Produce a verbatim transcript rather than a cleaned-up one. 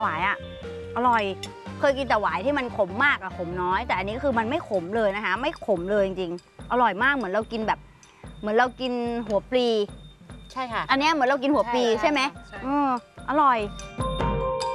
หวายอ่ะอร่อยเคยกินแต่หวายที่มันขมมากอะขมน้อยแต่อันนี้คือมันไม่ขมเลยนะคะไม่ขมเลยจริงๆอร่อยมากเหมือนเรากินแบบเหมือนเรากินหัวปลีใช่ค่ะอันนี้เหมือนเรากินหัวปลีใช่ไหมอืออร่อย